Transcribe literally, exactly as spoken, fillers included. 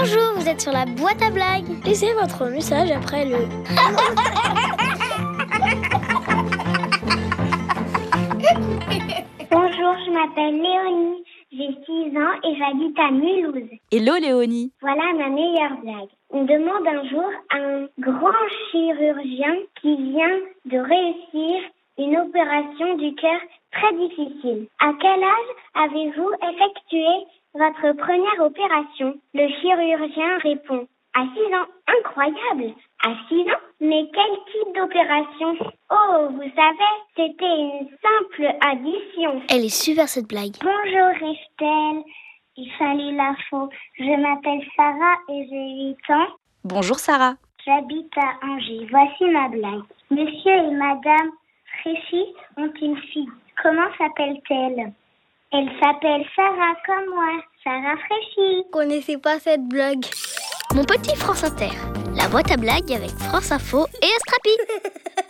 Bonjour, vous êtes sur la boîte à blagues. Laissez votre message après le... Bonjour, je m'appelle Léonie, j'ai six ans et j'habite à Mulhouse. Hello Léonie. Voilà ma meilleure blague. On demande un jour à un grand chirurgien qui vient de réussir une opération du cœur très difficile. À quel âge avez-vous effectué votre première opération? Le chirurgien répond: à six ans. Incroyable! À six ans? Mais quel type d'opération? Oh, vous savez, c'était une simple addition. Elle est super cette blague. Bonjour Estelle, salut l'info. Je m'appelle Sarah et j'ai huit ans. Bonjour Sarah. J'habite à Angers. Voici ma blague. Monsieur et madame Fréchy ont une fille. Comment s'appelle-t-elle? Elle s'appelle Sarah comme moi. Sarah Fréchy. Vous connaissez pas cette blague? Mon petit France Inter, la boîte à blagues avec France Info et Astrapi.